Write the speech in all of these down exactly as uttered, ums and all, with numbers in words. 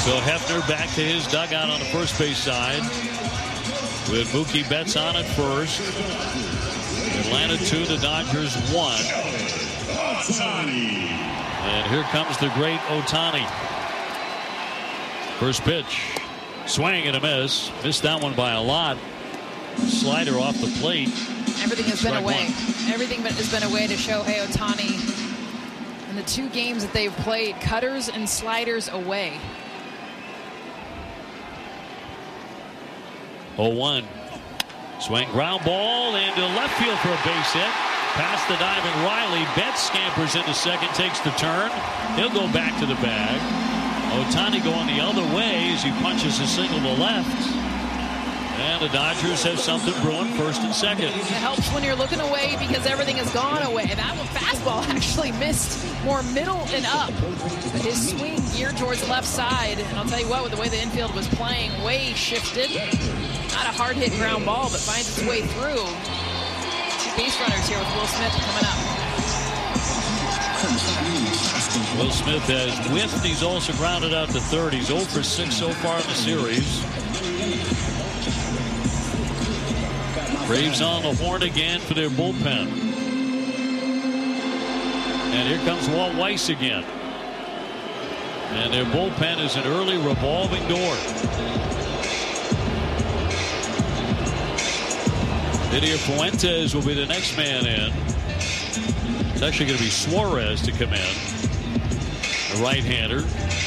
So Hefner back to his dugout on the first base side with Mookie Betts on at first. Atlanta two, the Dodgers one. And here comes the great Ohtani. First pitch. Swing and a miss. Missed that one by a lot. Slider off the plate. Everything has been Strike away. one. Everything has been away to Shohei Ohtani. In the two games that they've played, cutters and sliders away. oh one. Swing, ground ball into left field for a base hit. Past the diving Riley. Betts scampers into second, takes the turn. He'll go back to the bag. Ohtani going the other way as he punches a single to left. And the Dodgers have something brewing first and second. It helps when you're looking away because everything has gone away. That one fastball actually missed more middle and up. But his swing geared towards the left side. And I'll tell you what, with the way the infield was playing, way shifted. Not a hard hit ground ball, but finds its way through. Two base runners here with Will Smith coming up. Will Smith has whiffed. He's also grounded out to third. He's oh for six so far in the series. Braves on the horn again for their bullpen. And here comes Walt Weiss again. And their bullpen is an early revolving door. Didier Fuentes will be the next man in. It's actually going to be Suarez to come in. The right-hander.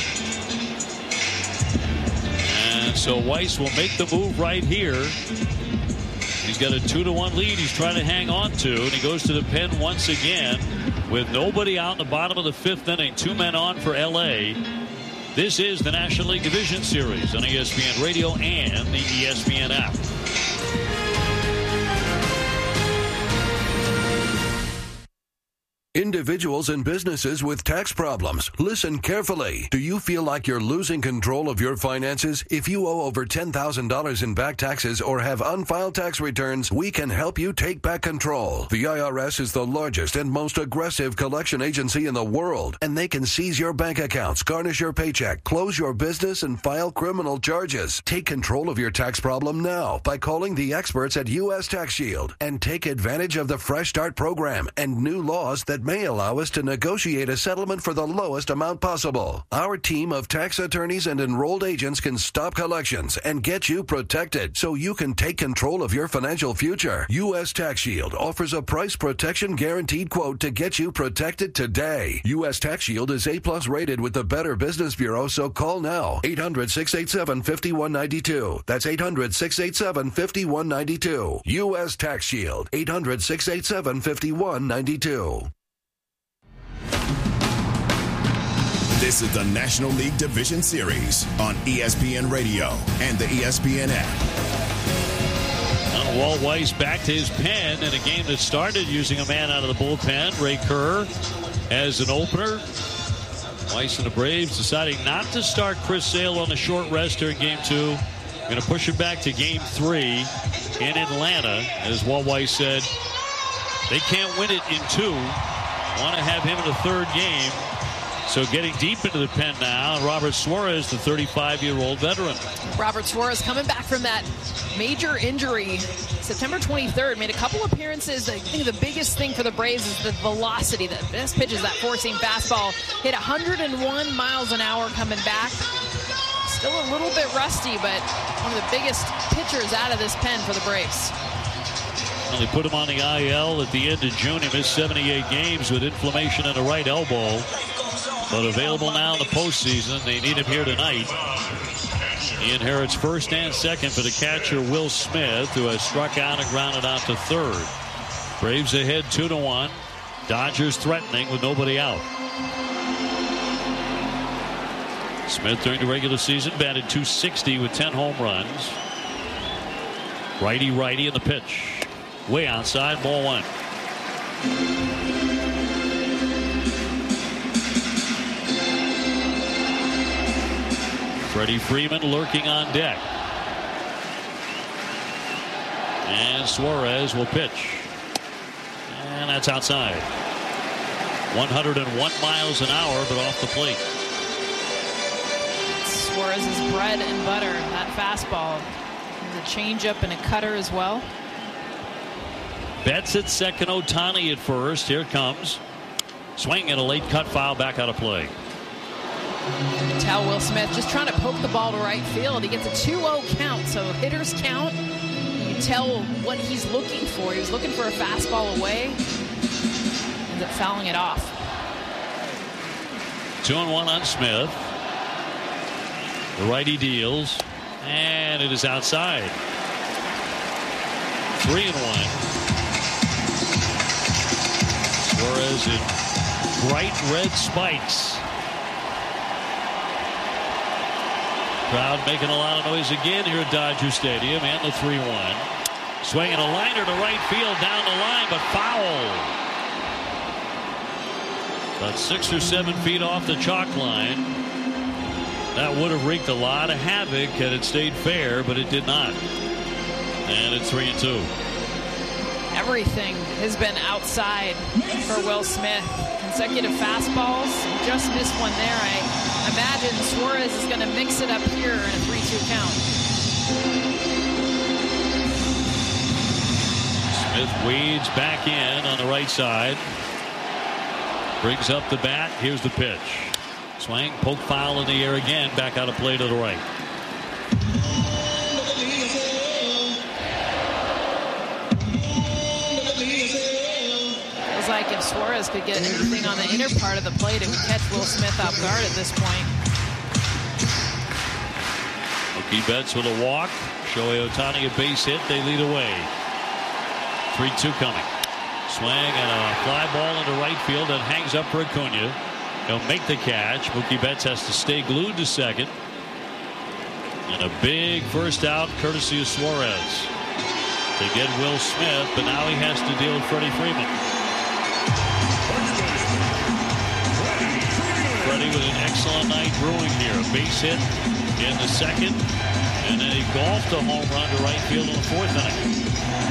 And so Weiss will make the move right here. He's got a two to one lead he's trying to hang on to, and he goes to the pen once again with nobody out in the bottom of the fifth inning. Two men on for L A. This is the National League Division Series on E S P N Radio and the E S P N app. Individuals and businesses with tax problems, listen carefully. Do you feel like you're losing control of your finances? If you owe over ten thousand dollars in back taxes or have unfiled tax returns, we can help you take back control. The I R S is the largest and most aggressive collection agency in the world, and they can seize your bank accounts, garnish your paycheck, close your business, and file criminal charges. Take control of your tax problem now by calling the experts at U S Tax Shield and take advantage of the Fresh Start program and new laws that may allow us to negotiate a settlement for the lowest amount possible. Our team of tax attorneys and enrolled agents can stop collections and get you protected so you can take control of your financial future. U S Tax Shield offers a price protection guaranteed quote to get you protected today. U S Tax Shield is A plus rated with the Better Business Bureau, so call now. eight hundred, six eight seven, five one nine two. That's eight hundred, six eight seven, five one nine two. U S Tax Shield. eight hundred, six eight seven, five one nine two. This is the National League Division Series on E S P N Radio and the E S P N app. Now Walt Weiss back to his pen in a game that started using a man out of the bullpen. Ray Kerr as an opener. Weiss and the Braves deciding not to start Chris Sale on the short rest during game two. Going to push it back to game three in Atlanta. As Walt Weiss said, they can't win it in two. Want to have him in the third game. So getting deep into the pen now, Robert Suarez, the thirty-five-year-old veteran. Robert Suarez coming back from that major injury September twenty-third, made a couple appearances. I think the biggest thing for the Braves is the velocity. The best pitch is that four-seam fastball. Hit one hundred one miles an hour coming back. Still a little bit rusty, but one of the biggest pitchers out of this pen for the Braves. Well, they put him on the I L at the end of June. He missed seventy-eight games with inflammation in the right elbow. But available now in the postseason. They need him here tonight. He inherits first and second for the catcher, Will Smith, who has struck out and grounded out to third. Braves ahead two to one. Dodgers threatening with nobody out. Smith during the regular season batted two sixty with ten home runs. Righty righty in the pitch. Way outside, ball one. Freddie Freeman lurking on deck. And Suarez will pitch. And that's outside. one hundred one miles an hour, but off the plate. Suarez's bread and butter, that fastball. There's a changeup and a cutter as well. Betts at second, Ohtani at first. Here it comes. Swing and a late cut foul back out of play. You can tell Will Smith just trying to poke the ball to right field. He gets a two oh count, so hitters count. You can tell what he's looking for. He was looking for a fastball away. Ends up fouling it off. Two and one on Smith. The righty deals, and it is outside. Three and one. Suarez in bright red spikes. Crowd making a lot of noise again here at Dodger Stadium, and the three one. Swinging a liner to right field down the line, but foul. About six or seven feet off the chalk line. That would have wreaked a lot of havoc had it stayed fair, but it did not. And it's three and two. Everything has been outside for Will Smith. Consecutive fastballs, just missed one there. I imagine Suarez is going to mix it up here in a three two count. Smith weeds back in on the right side. Brings up the bat. Here's the pitch. Swing, poke, foul in the air again. Back out of play to the right. Feels like if Suarez could get anything on the inner part of the plate, it would catch Will Smith off guard at this point. Mookie Betts with a walk. Shohei Ohtani a base hit. They lead away. three two coming. Swing and a fly ball into right field that hangs up for Acuna. He'll make the catch. Mookie Betts has to stay glued to second. And a big first out courtesy of Suarez to get Will Smith, but now he has to deal with Freddie Freeman. Freddie with an excellent night brewing here. A base hit in the second, and then he golfed a home run to right field in the fourth inning.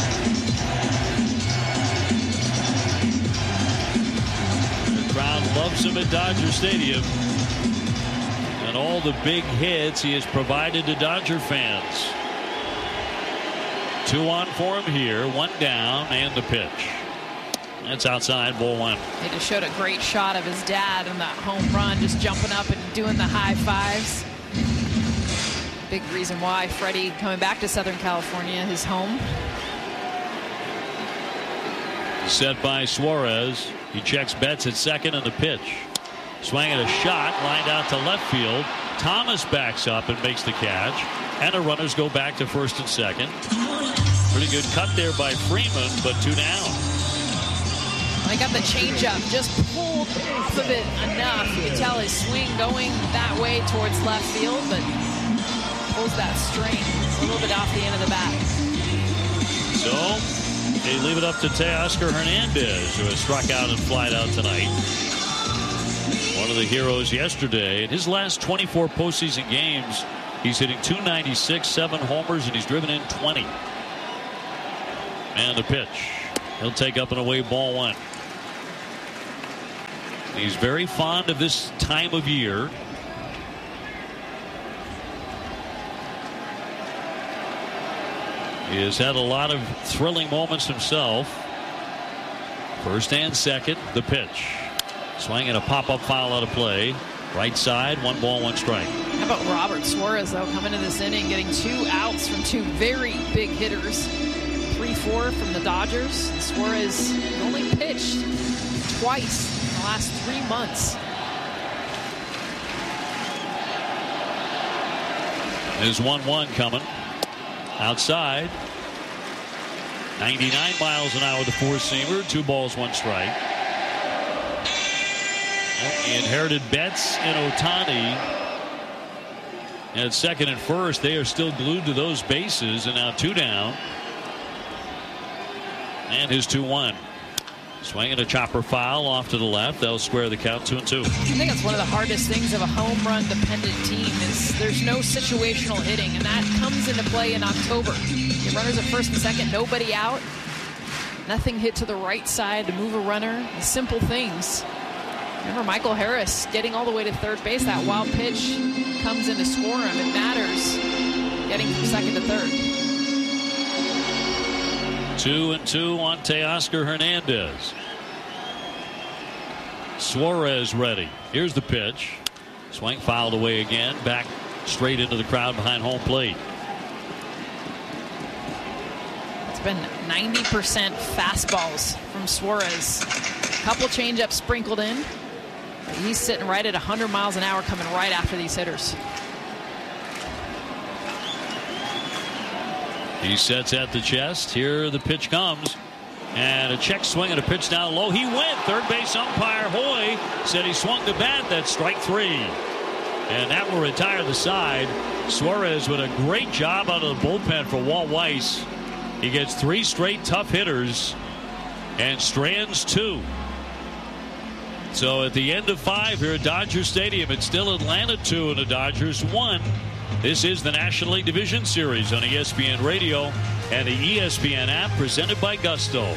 Crowd loves him at Dodger Stadium, and all the big hits he has provided to Dodger fans. Two on for him here, one down, and the pitch. That's outside, ball one. They just showed a great shot of his dad in that home run, just jumping up and doing the high fives. Big reason why Freddie coming back to Southern California, his home. Set by Suarez. He checks Betts at second, and the pitch. Swinging a shot, lined out to left field. Thomas backs up and makes the catch. And the runners go back to first and second. Pretty good cut there by Freeman, but two down. I got the changeup, just pulled off of it enough. You can tell his swing going that way towards left field, but pulls that string a little bit off the end of the bat. So they leave it up to Teoscar Hernandez, who has struck out and flied out tonight. One of the heroes yesterday. In his last twenty-four postseason games, he's hitting two ninety-six, seven homers, and he's driven in twenty. And the pitch. He'll take up and away, ball one. He's very fond of this time of year. He has had a lot of thrilling moments himself. First and second, the pitch. Swing and a pop-up foul out of play. Right side, one ball, one strike. How about Robert Suarez, though, coming into this inning, getting two outs from two very big hitters. three four from the Dodgers. Suarez only pitched twice in the last three months. There's one one coming. Outside. ninety-nine miles an hour, the four-seamer. Two balls, one strike. He inherited Betts and Ohtani. At second and first, they are still glued to those bases, and now two down. And his two one. Swinging a chopper foul off to the left. They'll square the count, two and two. I think it's one of the hardest things of a home run dependent team is there's no situational hitting, and that comes into play in October. Your runners at first and second, nobody out. Nothing hit to the right side to move a runner. The simple things. Remember Michael Harris getting all the way to third base. That wild pitch comes in to score him. It matters getting from second to third. Two and two on Teoscar Hernandez. Suarez ready. Here's the pitch. Swing fouled away again. Back straight into the crowd behind home plate. It's been ninety percent fastballs from Suarez. A couple changeups sprinkled in. But he's sitting right at one hundred miles an hour coming right after these hitters. He sets at the chest. Here the pitch comes. And a check swing and a pitch down low. He went. Third base umpire Hoy said he swung the bat. That's strike three. And that will retire the side. Suarez with a great job out of the bullpen for Walt Weiss. He gets three straight tough hitters and strands two. So at the end of five here at Dodger Stadium, it's still Atlanta two and the Dodgers one. This is the National League Division Series on E S P N Radio and the E S P N app, presented by Gusto.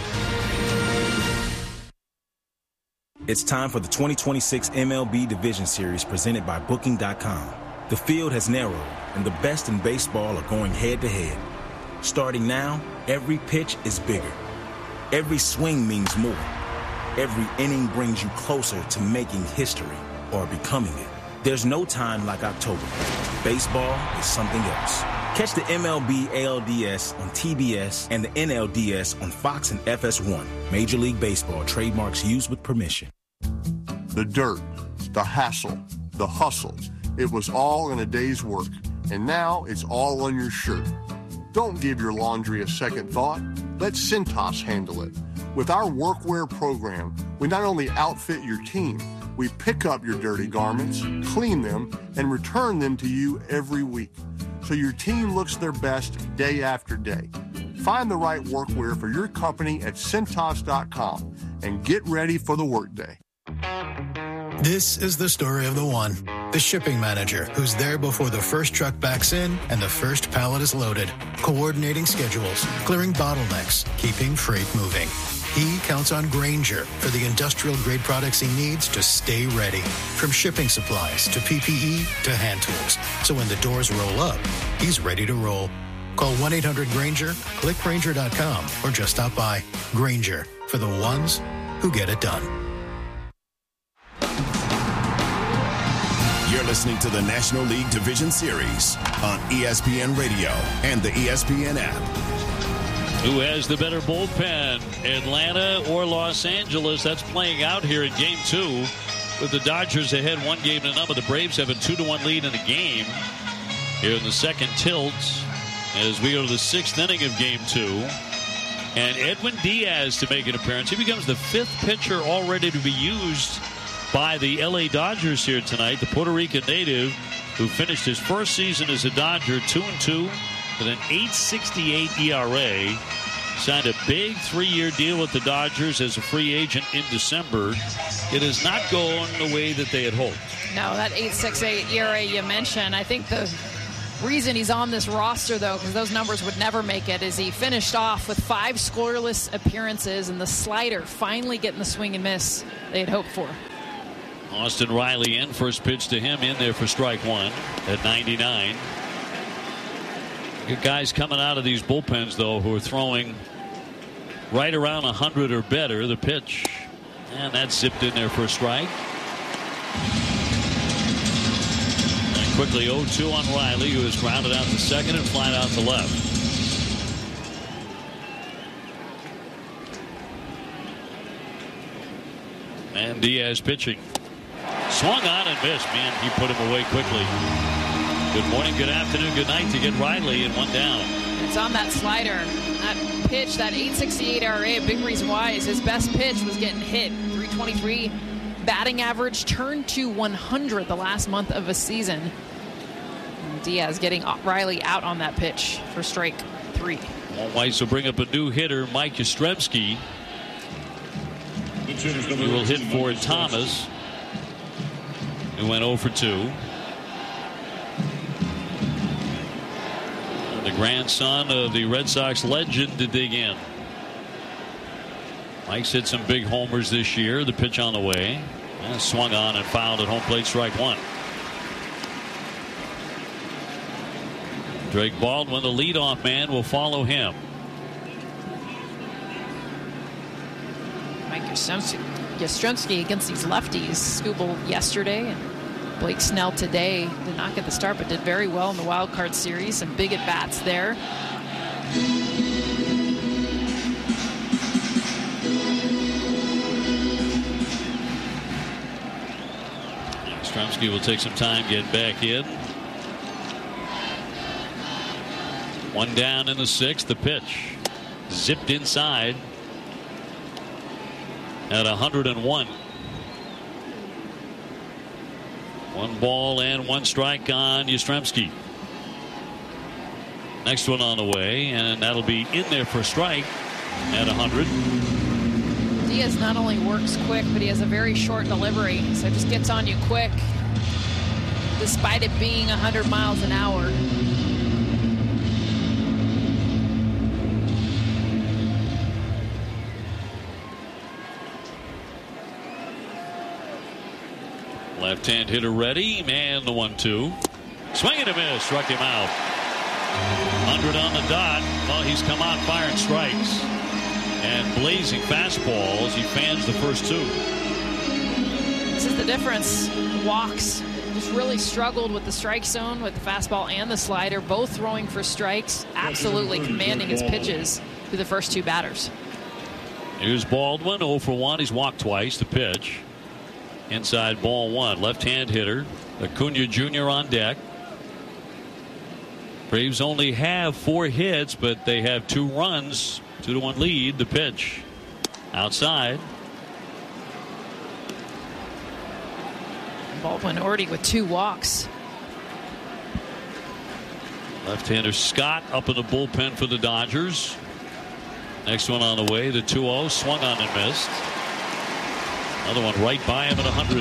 It's time for the twenty twenty-six M L B Division Series presented by Booking dot com. The field has narrowed, and the best in baseball are going head-to-head. Starting now, every pitch is bigger. Every swing means more. Every inning brings you closer to making history or becoming it. There's no time like October. Baseball is something else. Catch the M L B A L D S on T B S and the N L D S on Fox and F S one. Major League Baseball trademarks used with permission. The dirt, the hassle, the hustle. It was all in a day's work, and now it's all on your shirt. Don't give your laundry a second thought. Let Cintas handle it. With our workwear program, we not only outfit your team, we pick up your dirty garments, clean them, and return them to you every week, so your team looks their best day after day. Find the right workwear for your company at Cintas dot com and get ready for the workday. This is the story of the one, the shipping manager, who's there before the first truck backs in and the first pallet is loaded, coordinating schedules, clearing bottlenecks, keeping freight moving. He counts on Grainger for the industrial-grade products he needs to stay ready. From shipping supplies to P P E to hand tools. So when the doors roll up, he's ready to roll. Call one eight hundred Grainger, click Grainger dot com, or just stop by. Grainger, for the ones who get it done. You're listening to the National League Division Series on E S P N Radio and the E S P N app. Who has the better bullpen, Atlanta or Los Angeles? That's playing out here in game two with the Dodgers ahead one game to none, but the Braves have a two to one lead in the game here in the second tilt as we go to the sixth inning of game two. And Edwin Diaz to make an appearance. He becomes the fifth pitcher already to be used by the L A Dodgers here tonight. The Puerto Rican native who finished his first season as a Dodger two and two with an eight sixty-eight E R A. Signed a big three-year deal with the Dodgers as a free agent in December. It has not gone the way that they had hoped. No, that eight sixty-eight E R A you mentioned, I think the reason he's on this roster, though, because those numbers would never make it, is he finished off with five scoreless appearances and the slider finally getting the swing and miss they had hoped for. Austin Riley in, first pitch to him in there for strike one at ninety-nine. Good guys coming out of these bullpens, though, who are throwing right around one hundred or better. The pitch, and that's zipped in there for a strike. And quickly oh two on Riley, who is grounded out to second and flying out to left. And Diaz pitching. Swung on and missed. Man, he put him away quickly. Good morning, good afternoon, good night to get Riley and one down. It's on that slider. That pitch, that eight sixty-eight E R A, a big reason why is his best pitch was getting hit. three twenty-three batting average, turned to one hundred the last month of a season. And Diaz getting Riley out on that pitch for strike three. Walt Weiss will bring up a new hitter, Mike Yastrzemski. He will hit for Thomas, who went oh for two. The grandson of the Red Sox legend to dig in. Mike's hit some big homers this year. The pitch on the way. And swung on and fouled at home plate, strike one. Drake Baldwin, the leadoff man, will follow him. Mike Yastrzemski against these lefties. Skubal yesterday and Blake Snell today did not get the start, but did very well in the wild card series. Some big at bats there. Yastrzemski will take some time getting back in. One down in the sixth. The pitch zipped inside at one hundred one. One ball and one strike on Yastrzemski. Next one on the way, and that'll be in there for a strike at one hundred. Diaz not only works quick, but he has a very short delivery, so it just gets on you quick, despite it being one hundred miles an hour. Left-hand hitter ready, man, the one two. Swing and a miss, struck him out. one hundred on the dot. Well, he's come out firing strikes and blazing fastballs. He fans the first two. This is the difference. Walks. Just really struggled with the strike zone with the fastball and the slider, both throwing for strikes, absolutely commanding his pitches through the first two batters. Here's Baldwin, oh for one. He's walked twice. The pitch. Inside ball one. Left-hand hitter. Acuna Junior on deck. Braves only have four hits, but they have two runs. Two to one lead. The pitch. Outside. Baldwin already with two walks. Left-hander Scott up in the bullpen for the Dodgers. Next one on the way. The two oh. Swung on and missed. Another one right by him at one hundred.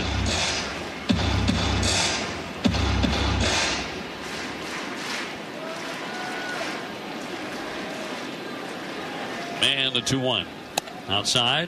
And the two one. Outside.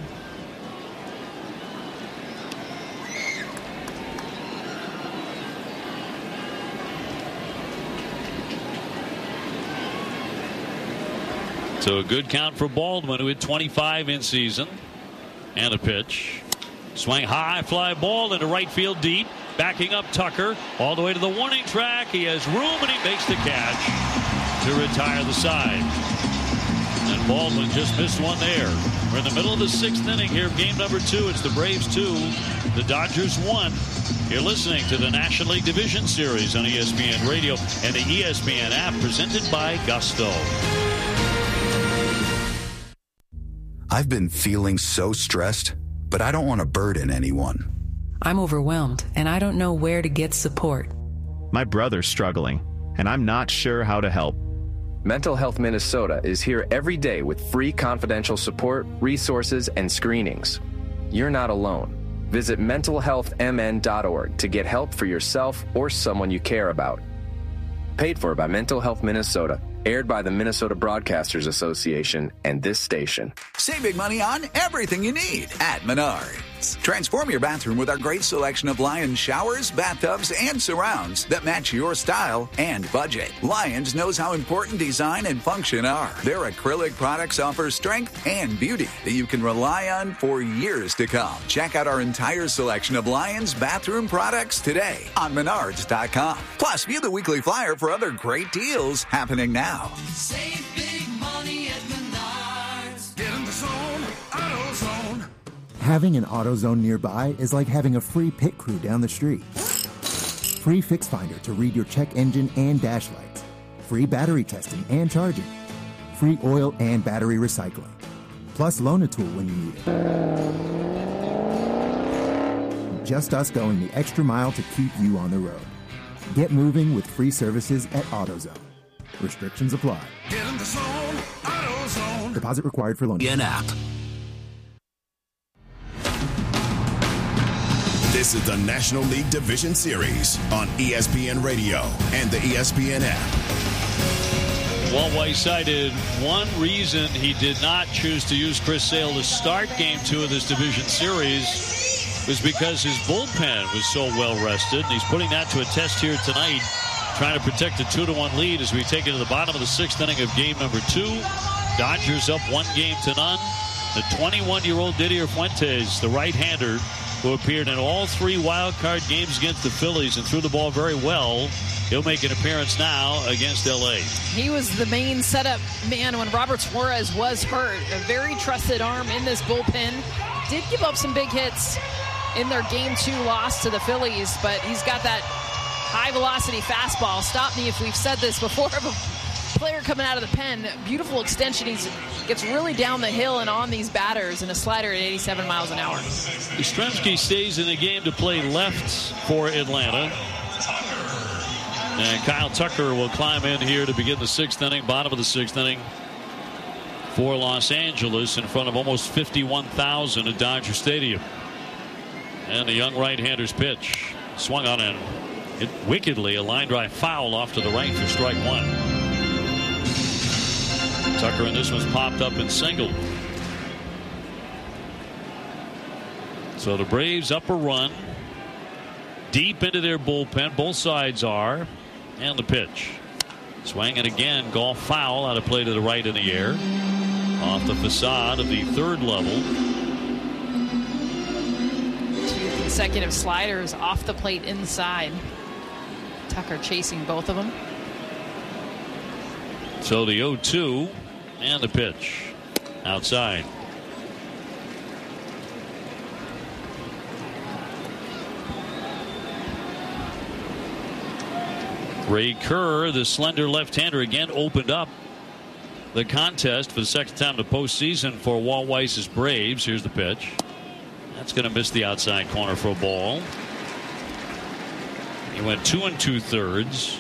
So a good count for Baldwin, who had twenty-five in season. And a pitch. Swing high, fly ball into right field deep. Backing up Tucker all the way to the warning track. He has room and he makes the catch to retire the side. And Baldwin just missed one there. We're in the middle of the sixth inning here of game number two. It's the Braves two, the Dodgers one. You're listening to the National League Division Series on E S P N Radio and the E S P N app, presented by Gusto. I've been feeling so stressed, but I don't want to burden anyone. I'm overwhelmed, and I don't know where to get support. My brother's struggling, and I'm not sure how to help. Mental Health Minnesota is here every day with free confidential support, resources, and screenings. You're not alone. Visit mental health m n dot org to get help for yourself or someone you care about. Paid for by Mental Health Minnesota. Aired by the Minnesota Broadcasters Association and this station. Save big money on everything you need at Menards. Transform your bathroom with our great selection of Lions showers, bathtubs, and surrounds that match your style and budget. Lions knows how important design and function are. Their acrylic products offer strength and beauty that you can rely on for years to come. Check out our entire selection of Lions bathroom products today on Menards dot com. Plus, view the weekly flyer for other great deals happening now. Save big money at Menards. Get in the zone, AutoZone. Having an AutoZone nearby is like having a free pit crew down the street. Free Fix Finder to read your check engine and dash lights. Free battery testing and charging. Free oil and battery recycling. Plus loan a tool when you need it. Just us going the extra mile to keep you on the road. Get moving with free services at AutoZone. Restrictions apply. Get in the zone, AutoZone. Deposit required for loan. An app. This is the National League Division Series on E S P N Radio and the E S P N app. Walt Weiss cited one reason he did not choose to use Chris Sale to start game two of this division series. was because his bullpen was so well rested. And he's putting that to a test here tonight, trying to protect a two to one lead as we take it to the bottom of the sixth inning of game number two. Dodgers up one game to none. The twenty-one-year-old Didier Fuentes, the right-hander, who appeared in all three wild card games against the Phillies and threw the ball very well. He'll make an appearance now against L A. He was the main setup man when Robert Suarez was hurt. A very trusted arm in this bullpen. Did give up some big hits in their game two loss to the Phillies, but he's got that high-velocity fastball. Stop me if we've said this before, of a player coming out of the pen. Beautiful extension. He gets really down the hill and on these batters, and a slider at eighty-seven miles an hour. Yastrzemski stays in the game to play left for Atlanta. And Kyle Tucker will climb in here to begin the sixth inning, bottom of the sixth inning for Los Angeles, in front of almost fifty-one thousand at Dodger Stadium. And the young right-hander's pitch swung on and hit wickedly, a line drive foul off to the right for strike one. Tucker in this one's popped up and singled. So the Braves up a run deep into their bullpen. Both sides are. And the pitch. Swinging again. Golf foul out of play to the right in the air. Off the facade of the third level. Two consecutive sliders off the plate inside. Tucker chasing both of them. So the oh two and the pitch. Outside. Ray Kerr, the slender left-hander, again opened up the contest for the second time in the postseason for Walt Weiss's Braves. Here's the pitch. That's going to miss the outside corner for a ball. He went two and two thirds.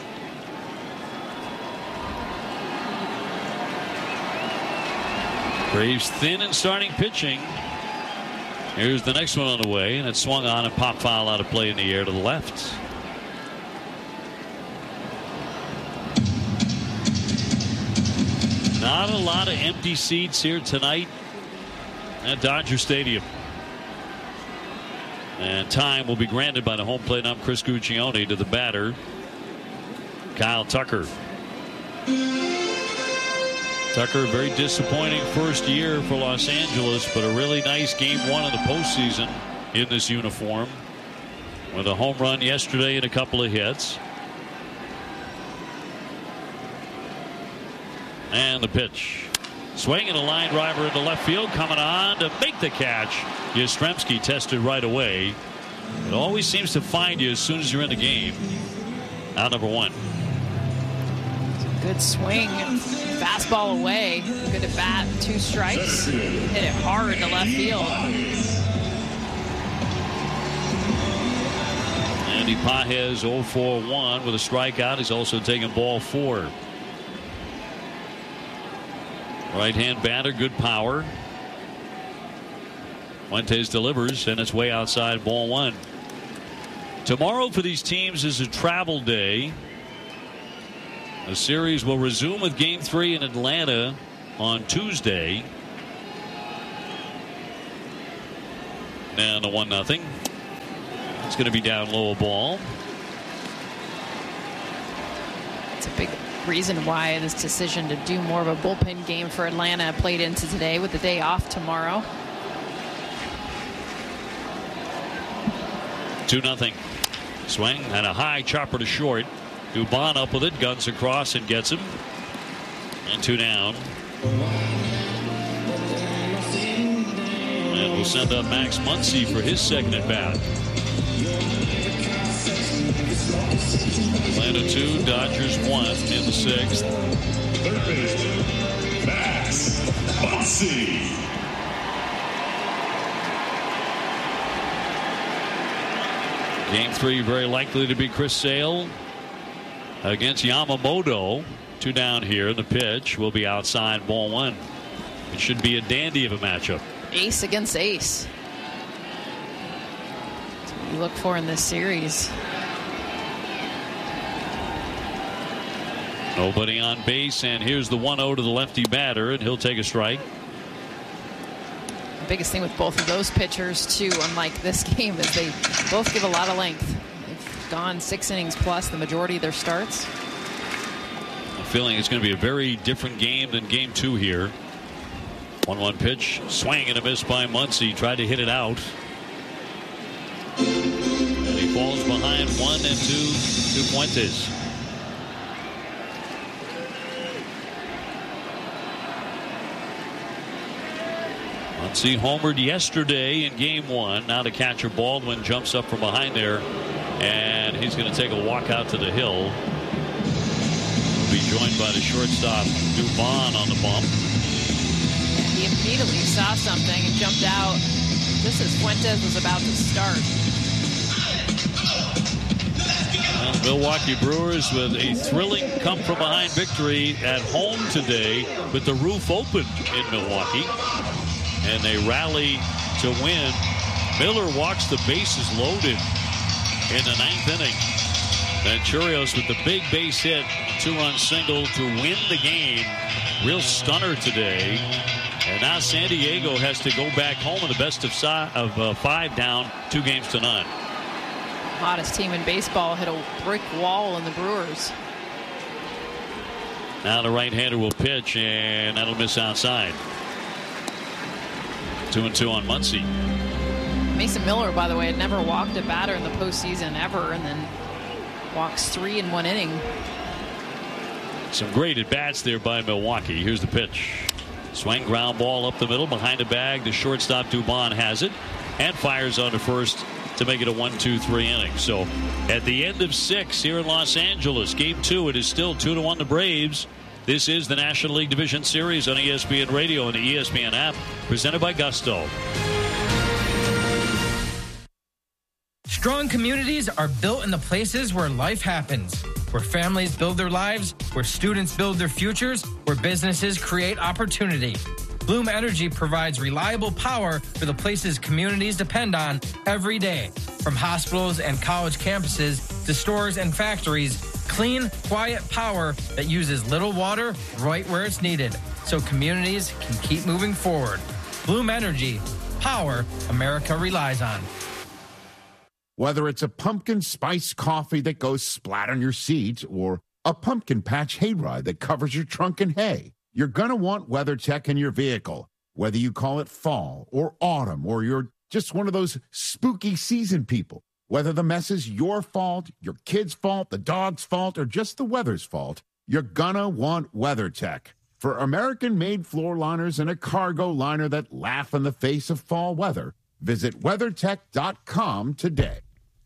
Braves thin and starting pitching. Here's the next one on the way, and it swung on and popped foul out of play in the air to the left. Not a lot of empty seats here tonight at Dodger Stadium. And time will be granted by the home plate ump Chris Guccione to the batter, Kyle Tucker. Tucker, very disappointing first year for Los Angeles, but a really nice game one of the postseason in this uniform, with a home run yesterday and a couple of hits. And the pitch. Swinging a line driver into left field, coming on to make the catch. Yastrzemski tested right away. It always seems to find you as soon as you're in the game. Out number one. Good swing. Fastball away. Good at bat. Two strikes. Hit it hard to left field. Andy Pages oh for one with a strikeout. He's also taken ball four. Right-hand batter, good power. Fuentes delivers, and it's way outside, ball one. Tomorrow for these teams is a travel day. The series will resume with game three in Atlanta on Tuesday. And the one nothing. It's going to be down low a ball. It's a big reason why this decision to do more of a bullpen game for Atlanta played into today with the day off tomorrow. two nothing. Swing and a high chopper to short. Dubon up with it, guns across and gets him. And two down. And we'll send up Max Muncy for his second at bat. Atlanta two, Dodgers one in the sixth. Third baseman, Max Muncy. Game three very likely to be Chris Sale against Yamamoto. Two down here. The pitch will be outside, ball one. It should be a dandy of a matchup. Ace against ace. That's what you look for in this series. Nobody on base, and here's the one oh to the lefty batter, and he'll take a strike. The biggest thing with both of those pitchers, too, unlike this game, is they both give a lot of length. They've gone six innings plus the majority of their starts. I'm feeling it's going to be a very different game than game two here. one one pitch, swing and a miss by Muncy. Tried to hit it out. And he falls behind one and two to Fuentes. Muncy homered yesterday in game one. Now the catcher Baldwin jumps up from behind there, and he's going to take a walk out to the hill. He'll be joined by the shortstop Dubon on the bump. And he immediately saw something and jumped out just as Fuentes was about to start. Well, Milwaukee Brewers with a thrilling come-from-behind victory at home today with the roof open in Milwaukee. And they rally to win. Miller walks the bases loaded in the ninth inning. And Churios with the big base hit, two-run single to win the game. Real stunner today. And now San Diego has to go back home in the best of, si- of uh, five down, two games to none. Hottest team in baseball hit a brick wall in the Brewers. Now the right-hander will pitch, and that'll miss outside. Two and two on Muncy. Mason Miller, by the way, had never walked a batter in the postseason ever, and then walks three in one inning. Some great at-bats there by Milwaukee. Here's the pitch. Swing, ground ball up the middle, behind the bag. The shortstop Dubon has it and fires on to first to make it a one two three inning. So at the end of six here in Los Angeles, game two, it is still two to one the Braves. This is the National League Division Series on E S P N Radio and the E S P N app, presented by Gusto. Strong communities are built in the places where life happens, where families build their lives, where students build their futures, where businesses create opportunity. Bloom Energy provides reliable power for the places communities depend on every day. From hospitals and college campuses to stores and factories, clean, quiet power that uses little water right where it's needed, so communities can keep moving forward. Bloom Energy, power America relies on. Whether it's a pumpkin spice coffee that goes splat on your seat or a pumpkin patch hayride that covers your trunk in hay, you're going to want WeatherTech in your vehicle. Whether you call it fall or autumn or you're just one of those spooky season people, whether the mess is your fault, your kid's fault, the dog's fault, or just the weather's fault, you're going to want WeatherTech. For American-made floor liners and a cargo liner that laugh in the face of fall weather, visit WeatherTech dot com today.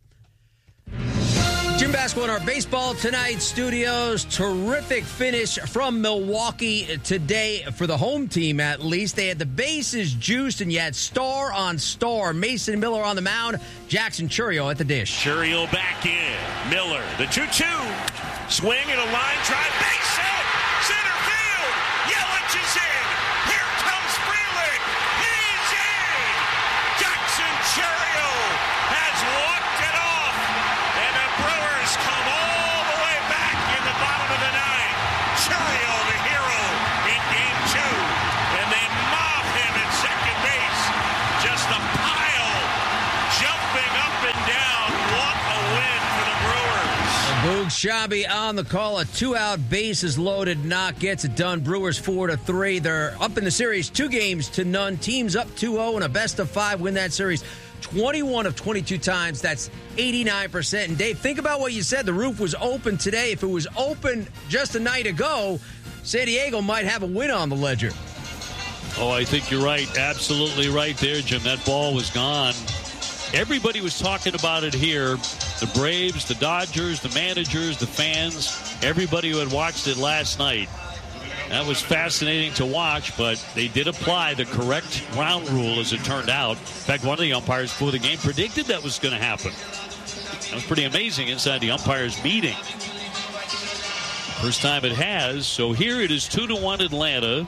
Jim Basco in our baseball tonight studios. Terrific finish from Milwaukee today for the home team, at least. They had the bases juiced, and you had star on star. Mason Miller on the mound, Jackson Chourio at the dish. Chourio back in. Miller, the two two. Swing and a line drive. Base hit. Center field. Yelich is in. Here comes Frelick. He's in. Jackson Chourio has walked it off. And the Brewers come all the way back in the bottom of the ninth. Chourio, the hero, in game two. And they mob him at second base. Just a pile jumping up and down. What a win for the Brewers. Boog Shabby on the call. A two-out bases loaded knock gets it done. Brewers four to three. They're up in the series two games to none. Teams up two oh and a best of five win that series. twenty-one of twenty-two times. That's eighty-nine percent. And Dave, think about what you said. The roof was open today. If it was open just a night ago, San Diego might have a win on the ledger. Oh, I think you're right. Absolutely right there, Jim. That ball was gone. Everybody was talking about it here. The Braves, the Dodgers, the managers, the fans, everybody who had watched it last night. That was fascinating to watch, but they did apply the correct ground rule as it turned out. In fact, one of the umpires before the game predicted that was going to happen. That was pretty amazing inside the umpires' meeting. First time it has. So here it is two to one Atlanta.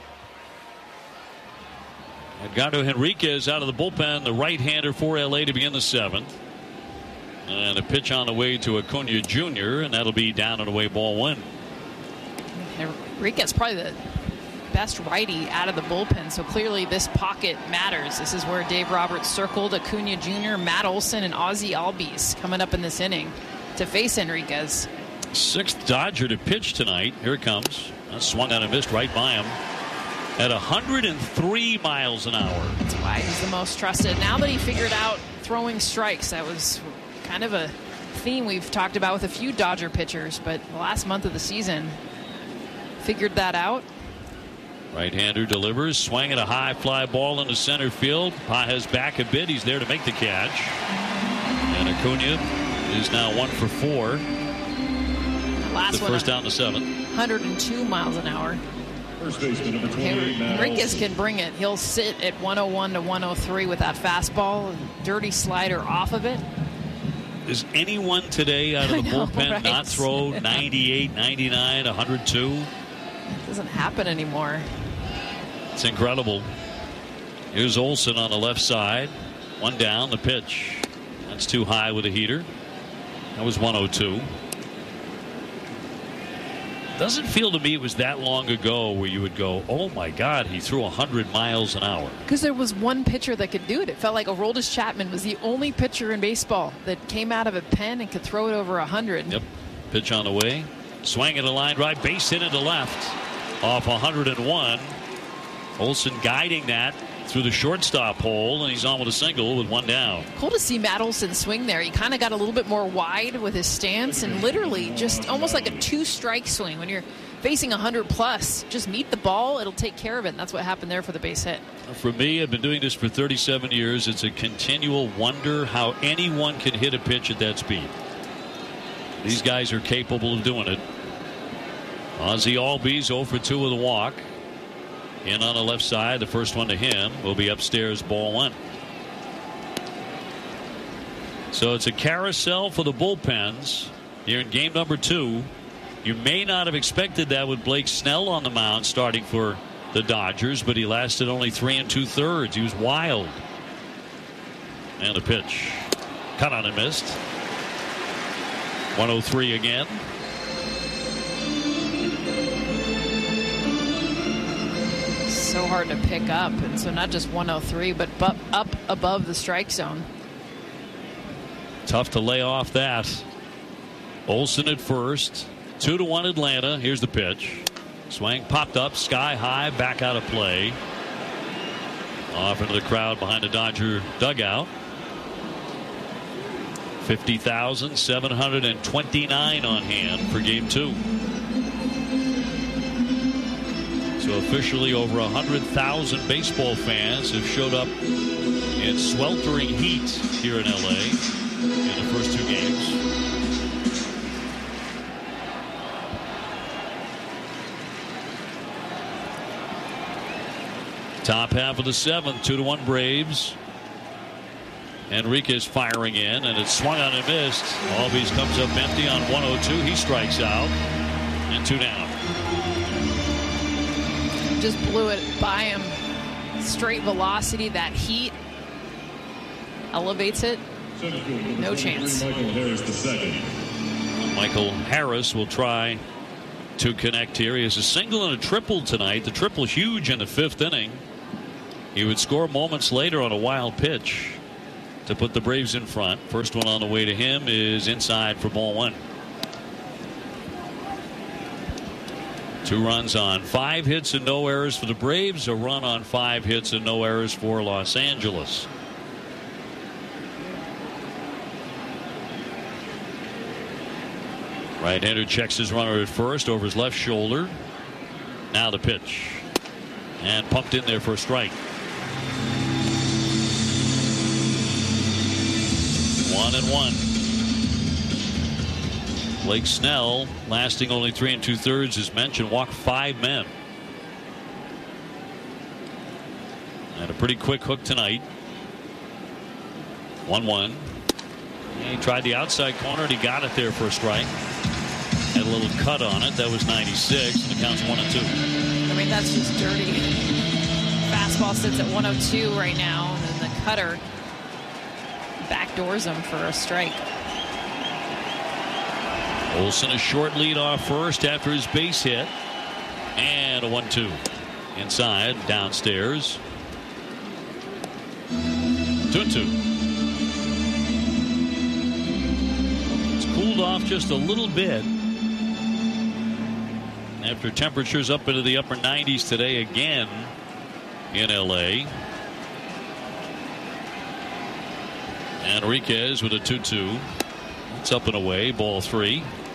Edgardo Henriquez out of the bullpen, the right-hander for L A to begin the seventh. And a pitch on the way to Acuna Junior, and that'll be down and away ball one. Henriquez probably the best righty out of the bullpen. So clearly this pocket matters. This is where Dave Roberts circled Acuna Junior, Matt Olson, and Ozzie Albies coming up in this inning to face Enriquez. Sixth Dodger to pitch tonight. Here it comes. That swung on and missed right by him at one hundred three miles an hour. That's why he's the most trusted. Now that he figured out throwing strikes, that was kind of a theme we've talked about with a few Dodger pitchers, but the last month of the season figured that out. Right-hander delivers, swinging a high fly ball into center field. Pages back a bit. He's there to make the catch. And Acuna is now one for four. Last the one, first down to seven. one hundred two miles an hour. First baseman number twenty-eight, Matt Enriquez Olson. can bring it. He'll sit at one oh one to one oh three with that fastball, dirty slider off of it. Does anyone today out of the know, bullpen right? not throw ninety-eight, ninety-nine, one hundred two? It doesn't happen anymore. It's incredible. Here's Olson on the left side. One down, the pitch. That's too high with a heater. That was one oh two. Doesn't feel to me it was that long ago where you would go, oh my God, he threw one hundred miles an hour. Because there was one pitcher that could do it. It felt like Aroldis Chapman was the only pitcher in baseball that came out of a pen and could throw it over one hundred. Yep. Pitch on the way. Swinging a line right, base hit into left. Off one hundred one. Olson guiding that through the shortstop hole, and he's on with a single with one down. Cool to see Matt Olson swing there. He kind of got a little bit more wide with his stance and literally just almost like a two-strike swing. When you're facing one hundred plus, just meet the ball, it'll take care of it, and that's what happened there for the base hit. For me, I've been doing this for thirty-seven years. It's a continual wonder how anyone can hit a pitch at that speed. These guys are capable of doing it. Ozzie Albies oh for two with a walk. In on the left side, the first one to him will be upstairs, ball one. So it's a carousel for the bullpens here in game number two. You may not have expected that with Blake Snell on the mound starting for the Dodgers, but he lasted only three and two thirds. He was wild. And the pitch. Cut on and missed. one oh three again. So hard to pick up, and so not just one oh three, but bu- up above the strike zone. Tough to lay off that. Olson at first. Two to one Atlanta. Here's the pitch. Swing popped up sky high, back out of play. Off into the crowd behind the Dodger dugout. fifty thousand seven hundred twenty-nine on hand for game two. So officially over one hundred thousand baseball fans have showed up in sweltering heat here in L A in the first two games. Top half of the seventh, two to one Braves. Enriquez firing in, and it's swung on and missed. Albies comes up empty on one oh two. He strikes out, and two down. Just blew it by him. Straight velocity, that heat elevates it. No chance. Michael Harris the second. Michael Harris will try to connect here. He has a single and a triple tonight. The triple huge in the fifth inning. He would score moments later on a wild pitch to put the Braves in front. First one on the way to him is inside for ball one. Two runs on five hits and no errors for the Braves. A run on five hits and no errors for Los Angeles. Right-hander checks his runner at first over his left shoulder. Now the pitch. And pumped in there for a strike. One and one. Blake Snell, lasting only three and two thirds, as mentioned, walked five men. And a pretty quick hook tonight. one one. He tried the outside corner and he got it there for a strike. Had a little cut on it. That was ninety-six, and it counts one and two. I mean, that's just dirty. Fastball sits at one oh two right now, and then the cutter backdoors him for a strike. Olson a short lead off first after his base hit. And a one two. Inside, downstairs. two and two. It's cooled off just a little bit after temperatures up into the upper nineties today again in L A. Enriquez with a two two. It's up and away, ball three.